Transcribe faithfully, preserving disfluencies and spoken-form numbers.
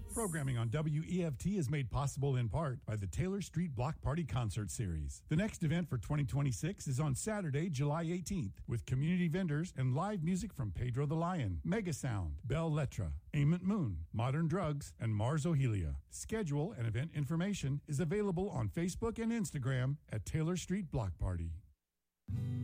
Programming on W E F T is made possible in part by the Taylor Street Block Party Concert Series. The next event for twenty twenty-six is on Saturday, July eighteenth, with community vendors and live music from Pedro the Lion, Mega Sound, Bell Letra, Aimant Moon, Modern Drugs, and Mars Ohelia. Schedule and event information is available on Facebook and Instagram at Taylor Street Block Party.